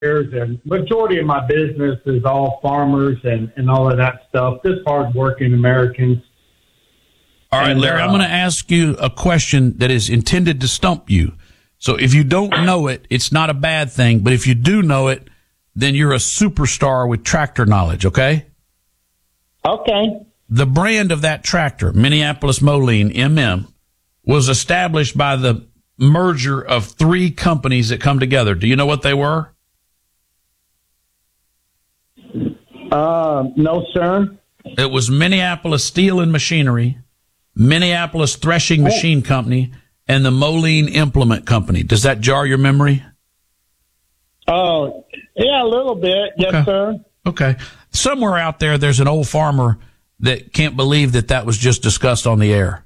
years, and majority of my business is all farmers and all of that stuff, just hardworking Americans. All right, Larry, I'm going to ask you a question that is intended to stump you. So if you don't know it, it's not a bad thing. But if you do know it, then you're a superstar with tractor knowledge, okay? Okay. The brand of that tractor, Minneapolis Moline, MM, was established by the merger of three companies that come together. Do you know what they were? No, sir. It was Minneapolis Steel and Machinery, Minneapolis Threshing Machine Company, and the Moline Implement Company. Does that jar your memory? Oh, yeah, a little bit. Yes, okay. Sir. Okay. Somewhere out there, there's an old farmer that can't believe that was just discussed on the air.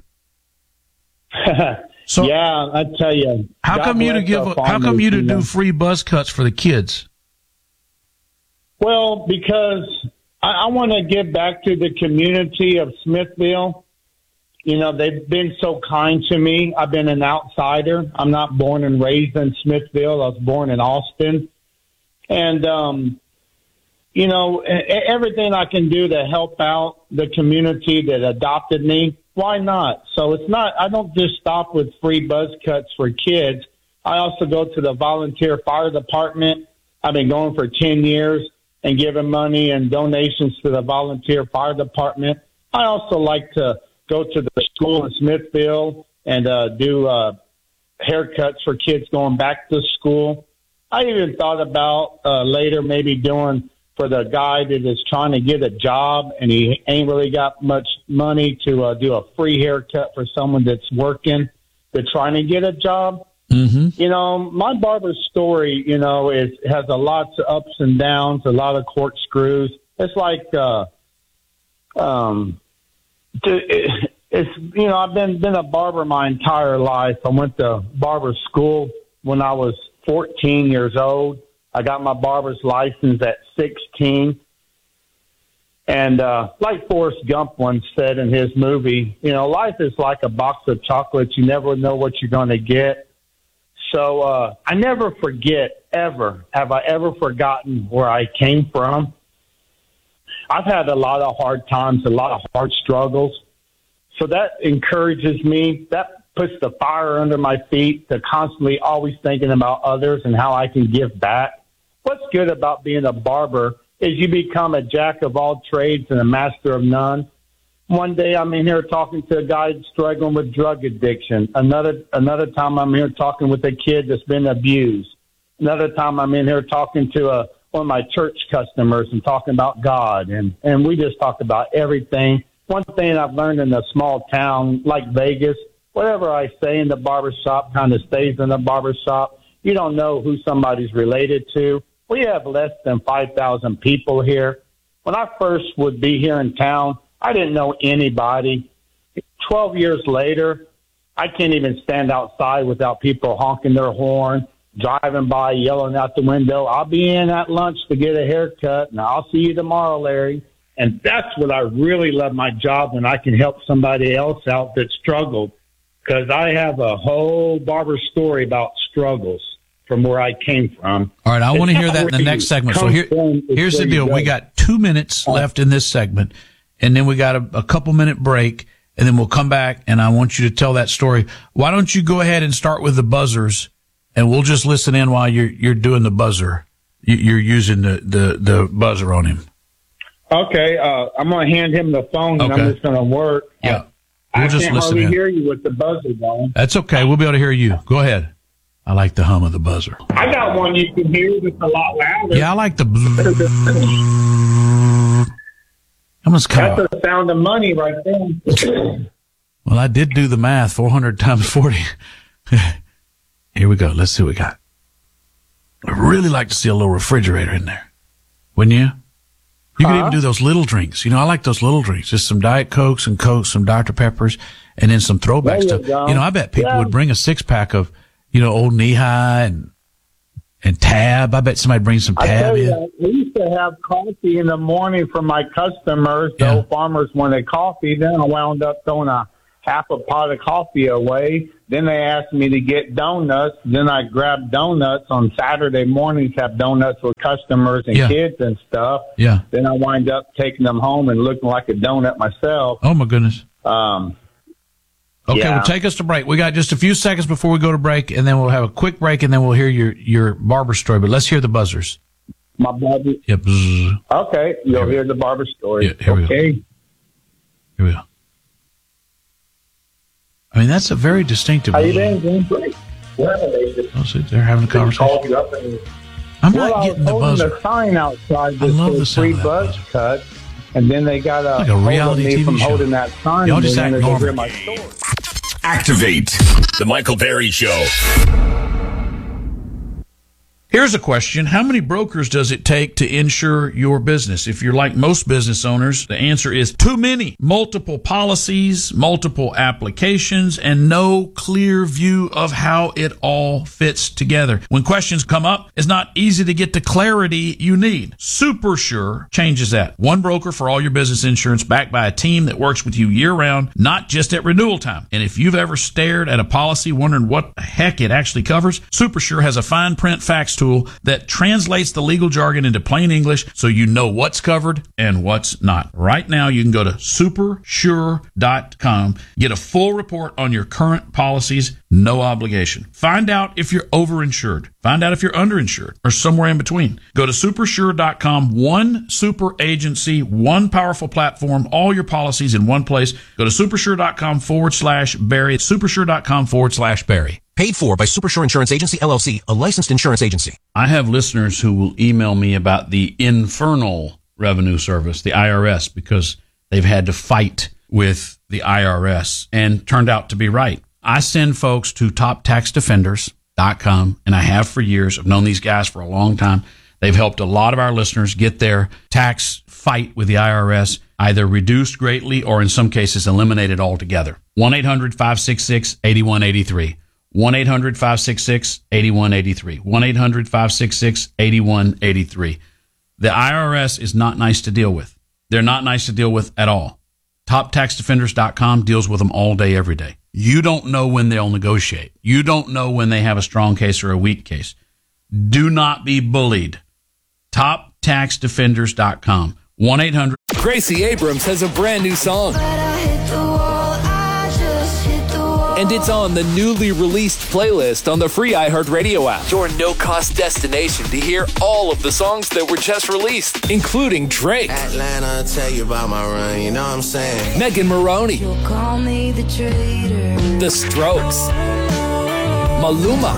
So, yeah, I tell you. How come you to do free buzz cuts for the kids? Well, because I want to give back to the community of Smithville. You know, they've been so kind to me. I've been an outsider. I'm not born and raised in Smithville. I was born in Austin. And, you know, everything I can do to help out the community that adopted me, why not? So it's not, I don't just stop with free buzz cuts for kids. I also go to the volunteer fire department. I've been going for 10 years and giving money and donations to the volunteer fire department. I also like to go to the school in Smithville and do haircuts for kids going back to school. I even thought about later maybe doing for the guy that is trying to get a job and he ain't really got much money to do a free haircut for someone that's working, that's trying to get a job. Mm-hmm. You know, my barber's story, you know, has a lot of ups and downs, a lot of corkscrews. It's like, it's, you know, I've been a barber my entire life. I went to barber school when I was 14 years old. I got my barber's license at 16. And like Forrest Gump once said in his movie, you know, life is like a box of chocolates. You never know what you're going to get. So I never forget, ever. Have I ever forgotten where I came from? I've had a lot of hard times, a lot of hard struggles. So that encourages me. That puts the fire under my feet to constantly always thinking about others and how I can give back. What's good about being a barber is you become a jack of all trades and a master of none. One day I'm in here talking to a guy struggling with drug addiction. Another time I'm here talking with a kid that's been abused. Another time I'm in here talking to one of my church customers and talking about God. And we just talk about everything. One thing I've learned in a small town like Vegas, whatever I say in the barbershop kind of stays in the barbershop. You don't know who somebody's related to. We have less than 5,000 people here. When I first would be here in town, I didn't know anybody. 12 years later, I can't even stand outside without people honking their horn, driving by, yelling out the window, I'll be in at lunch to get a haircut, and I'll see you tomorrow, Larry. And that's what I really love my job, when I can help somebody else out that struggled, because I have a whole barber story about struggles from where I came from. All right, I want to hear that in the next segment. So here's the deal. We got 2 minutes left in this segment, and then we got a couple-minute break, and then we'll come back, and I want you to tell that story. Why don't you go ahead and start with the buzzers, and we'll just listen in while you're doing the buzzer. You're using the buzzer on him. Okay, I'm going to hand him the phone, and I'm just going to work. Yeah. I can't hardly hear you with the buzzer going. That's okay. We'll be able to hear you. Go ahead. I like the hum of the buzzer. I got one you can hear that's a lot louder. Yeah, I like the That's the sound of money right there. Well, I did do the math. 400 times 40. Here we go. Let's see what we got. I'd really like to see a little refrigerator in there. Wouldn't you? You could even do those little drinks. You know, I like those little drinks. Just some Diet Cokes and Cokes, some Dr. Peppers, and then some throwback stuff. You know, I bet people would bring a 6-pack of, you know, Old Knee-High and Tab. I bet somebody brings some Tab in. We used to have coffee in the morning for my customers. The old farmers wanted coffee. Then I wound up throwing a half a pot of coffee away. Then they asked me to get donuts. Then I grabbed donuts on Saturday mornings, have donuts with customers and kids and stuff. Yeah. Then I wind up taking them home and looking like a donut myself. Oh, my goodness. Okay, Yeah. well, take us to break. We got just a few seconds before we go to break, and then we'll have a quick break, and then we'll hear your barber story. But let's hear the buzzers. My barber. Yep. Bzz. Okay, you'll hear the barber story. Yeah, here we go. Okay. Here we go. I mean, that's a very distinctive. How you been? Doing great. Oh, see, they're having a conversation. You up and, I'm well, not I was getting the holding buzzer. the sign outside I that love the says sound free of that buzz buzzer. cut, and then they got Like a reality hold of me TV from show. holding that sign. Y'all and just then act they go normal. hear my story. Activate the Michael Berry Show. Here's a question. How many brokers does it take to insure your business? If you're like most business owners, the answer is too many. Multiple policies, multiple applications, and no clear view of how it all fits together. When questions come up, it's not easy to get the clarity you need. SuperSure changes that. One broker for all your business insurance, backed by a team that works with you year-round, not just at renewal time. And if you've ever stared at a policy wondering what the heck it actually covers, SuperSure has a fine print fax tool that translates the legal jargon into plain English so you know what's covered and what's not. Right now, you can go to supersure.com, get a full report on your current policies, no obligation. Find out if you're overinsured. Find out if you're underinsured or somewhere in between. Go to supersure.com, one super agency, one powerful platform, all your policies in one place. Go to supersure.com/Barry, supersure.com/Barry. Paid for by Supersure Insurance Agency, LLC, a licensed insurance agency. I have listeners who will email me about the Infernal Revenue Service, the IRS, because they've had to fight with the IRS and turned out to be right. I send folks to TopTaxDefenders.com, and I have for years. I've known these guys for a long time. They've helped a lot of our listeners get their tax fight with the IRS either reduced greatly or in some cases eliminated altogether. 1-800-566-8183. 1-800-566-8183. 1-800-566-8183. The IRS is not nice to deal with. They're not nice to deal with at all. TopTaxDefenders.com deals with them all day, every day. You don't know when they'll negotiate. You don't know when they have a strong case or a weak case. Do not be bullied. TopTaxDefenders.com. 1-800. Gracie Abrams has a brand new song. And it's on the newly released playlist on the free iHeartRadio app. Your no-cost destination to hear all of the songs that were just released, including Drake, Atlanta, tell you about my run, you know what I'm saying? Megan Maroney, You'll call me the traitor. The Strokes, Maluma,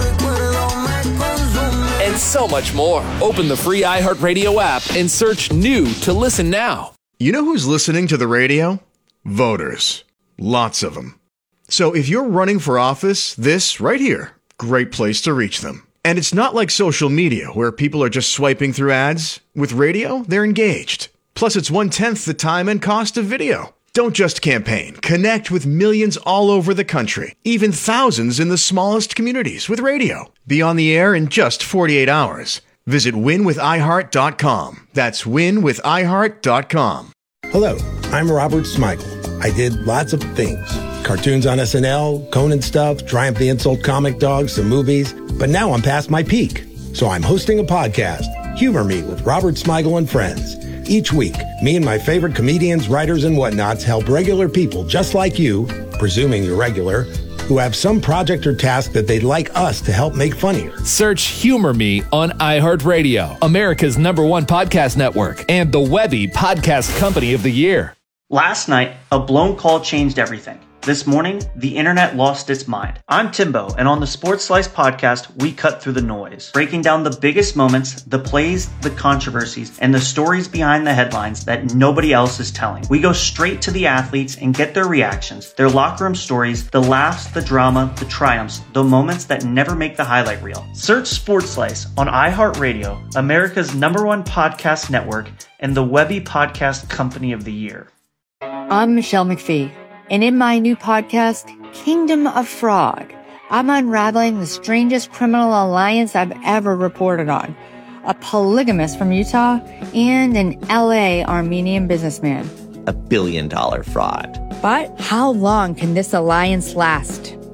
and so much more. Open the free iHeartRadio app and search new to listen now. You know who's listening to the radio? Voters. Lots of them. So if you're running for office, this right here, great place to reach them. And it's not like social media where people are just swiping through ads. With radio, they're engaged. Plus, it's 1/10 the time and cost of video. Don't just campaign. Connect with millions all over the country, even thousands in the smallest communities with radio. Be on the air in just 48 hours. Visit winwithiheart.com. That's winwithiheart.com. Hello, I'm Robert Smigel. I did lots of things. Cartoons on SNL, Conan stuff, Triumph the Insult Comic Dog, some movies. But now I'm past my peak. So I'm hosting a podcast, Humor Me with Robert Smigel and Friends. Each week, me and my favorite comedians, writers, and whatnots help regular people just like you, presuming you're regular, who have some project or task that they'd like us to help make funnier. Search Humor Me on iHeartRadio, America's #1 podcast network, and the Webby Podcast Company of the Year. Last night, a blown call changed everything. This morning, the internet lost its mind. I'm Timbo, and on the Sports Slice podcast, we cut through the noise, breaking down the biggest moments, the plays, the controversies, and the stories behind the headlines that nobody else is telling. We go straight to the athletes and get their reactions, their locker room stories, the laughs, the drama, the triumphs, the moments that never make the highlight reel. Search Sports Slice on iHeartRadio, America's #1 podcast network, and the Webby Podcast Company of the Year. I'm Michelle McPhee. And in my new podcast, Kingdom of Fraud, I'm unraveling the strangest criminal alliance I've ever reported on. A polygamist from Utah and an LA Armenian businessman. $1 billion fraud. But how long can this alliance last?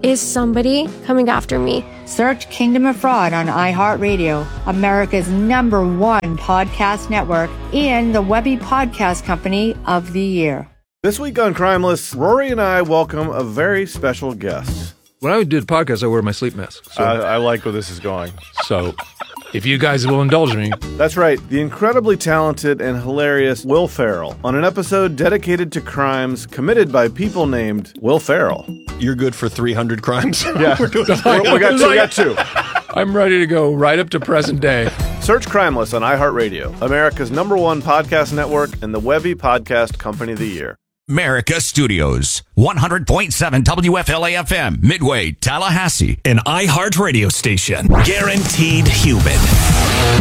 Is somebody coming after me? Search Kingdom of Fraud on iHeartRadio, America's #1 podcast network, and the Webby Podcast Company of the Year. This week on Crimeless, Rory and I welcome a very special guest. When I do the podcast, I wear my sleep mask. So. I like where this is going. So, if you guys will indulge me. That's right. The incredibly talented and hilarious Will Ferrell on an episode dedicated to crimes committed by people named Will Ferrell. You're good for 300 crimes? Yeah. we got two. I'm ready to go right up to present day. Search Crimeless on iHeartRadio, America's #1 podcast network and the Webby Podcast Company of the Year. America Studios, 100.7 WFLA-FM, Midway, Tallahassee, an iHeart radio station. Guaranteed human.